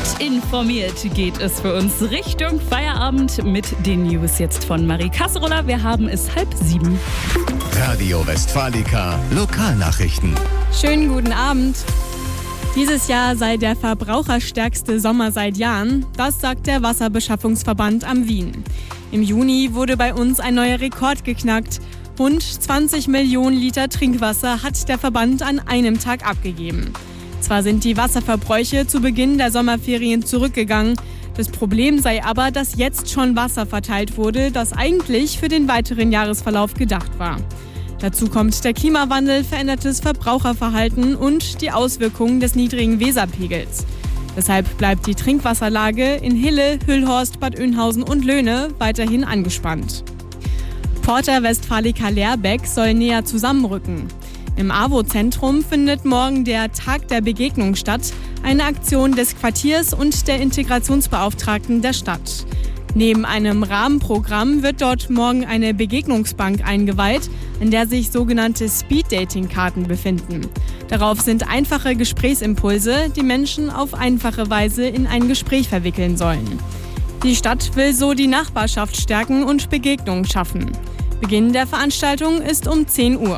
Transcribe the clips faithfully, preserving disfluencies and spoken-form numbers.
informiert geht es für uns Richtung Feierabend mit den News jetzt von Marie Kasseroller. Wir haben es halb sieben. Radio Westfalica Lokalnachrichten. Schönen guten Abend. Dieses Jahr sei der verbraucherstärkste Sommer seit Jahren. Das sagt der Wasserbeschaffungsverband am Wien. Im Juni wurde bei uns ein neuer Rekord geknackt. Rund zwanzig Millionen Liter Trinkwasser hat der Verband an einem Tag abgegeben. Zwar sind die Wasserverbräuche zu Beginn der Sommerferien zurückgegangen. Das Problem sei aber, dass jetzt schon Wasser verteilt wurde, das eigentlich für den weiteren Jahresverlauf gedacht war. Dazu kommt der Klimawandel, verändertes Verbraucherverhalten und die Auswirkungen des niedrigen Weserpegels. Deshalb bleibt die Trinkwasserlage in Hille, Hüllhorst, Bad Oeynhausen und Löhne weiterhin angespannt. Porta Westfalica Leerbeck soll näher zusammenrücken. Im A W O-Zentrum findet morgen der Tag der Begegnung statt, eine Aktion des Quartiers und der Integrationsbeauftragten der Stadt. Neben einem Rahmenprogramm wird dort morgen eine Begegnungsbank eingeweiht, in der sich sogenannte Speed-Dating-Karten befinden. Darauf sind einfache Gesprächsimpulse, die Menschen auf einfache Weise in ein Gespräch verwickeln sollen. Die Stadt will so die Nachbarschaft stärken und Begegnungen schaffen. Beginn der Veranstaltung ist um zehn Uhr.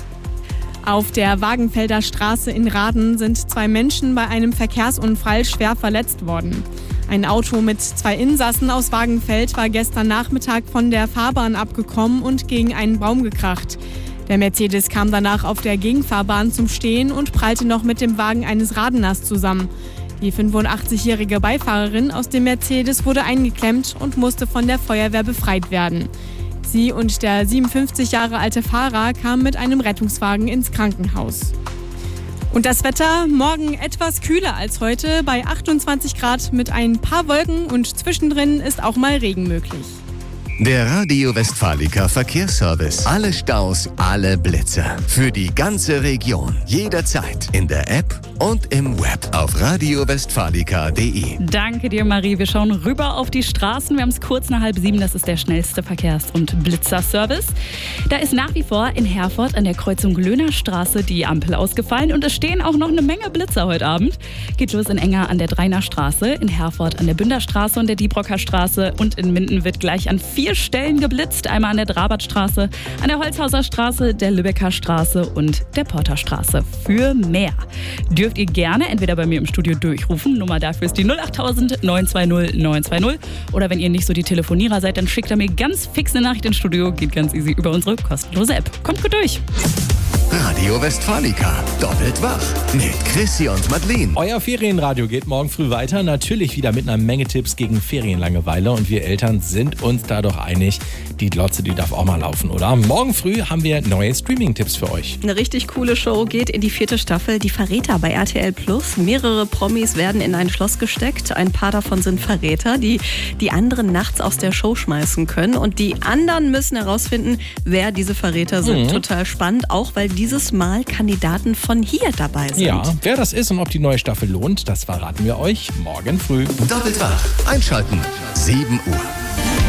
Auf der Wagenfelder Straße in Rahden sind zwei Menschen bei einem Verkehrsunfall schwer verletzt worden. Ein Auto mit zwei Insassen aus Wagenfeld war gestern Nachmittag von der Fahrbahn abgekommen und gegen einen Baum gekracht. Der Mercedes kam danach auf der Gegenfahrbahn zum Stehen und prallte noch mit dem Wagen eines Radeners zusammen. Die fünfundachtzigjährige Beifahrerin aus dem Mercedes wurde eingeklemmt und musste von der Feuerwehr befreit werden. Sie und der siebenundfünfzig Jahre alte Fahrer kamen mit einem Rettungswagen ins Krankenhaus. Und das Wetter, morgen etwas kühler als heute, bei achtundzwanzig Grad mit ein paar Wolken und zwischendrin ist auch mal Regen möglich. Der Radio Westfalica Verkehrsservice. Alle Staus, alle Blitzer. Für die ganze Region. Jederzeit. In der App und im Web. Auf radio westfalica punkt de. Danke dir, Marie. Wir schauen rüber auf die Straßen. Wir haben es kurz nach halb sieben. Das ist der schnellste Verkehrs- und Blitzerservice. Da ist nach wie vor in Herford an der Kreuzung Löhnerstraße die Ampel ausgefallen. Und es stehen auch noch eine Menge Blitzer heute Abend. Geht los in Enger an der Dreinerstraße, in Herford an der Bünderstraße und der Diebrocker Straße. Und in Minden wird gleich an vier Stellen geblitzt. Einmal an der Drabertstraße, an der Holzhauser Straße, der Lübecker Straße und der Porterstraße. Für mehr dürft ihr gerne entweder bei mir im Studio durchrufen. Nummer dafür ist die null achttausend neun zwei null neun zwei null. Oder wenn ihr nicht so die Telefonierer seid, dann schickt ihr mir ganz fix eine Nachricht ins Studio. Geht ganz easy über unsere kostenlose App. Kommt gut durch. Radio Westfalica. Doppelt wach. Mit Chrissy und Madeleine. Euer Ferienradio geht morgen früh weiter. Natürlich wieder mit einer Menge Tipps gegen Ferienlangeweile. Und wir Eltern sind uns da doch einig, die Glotze, die darf auch mal laufen, oder? Morgen früh haben wir neue Streaming-Tipps für euch. Eine richtig coole Show geht in die vierte Staffel. Die Verräter bei R T L Plus. Mehrere Promis werden in ein Schloss gesteckt. Ein paar davon sind Verräter, die die anderen nachts aus der Show schmeißen können. Und die anderen müssen herausfinden, wer diese Verräter sind. Mhm. Total spannend, auch weil dieses Mal Kandidaten von hier dabei sind. Ja, wer das ist und ob die neue Staffel lohnt, das verraten wir euch morgen früh. Doppelt wach. Einschalten. sieben Uhr.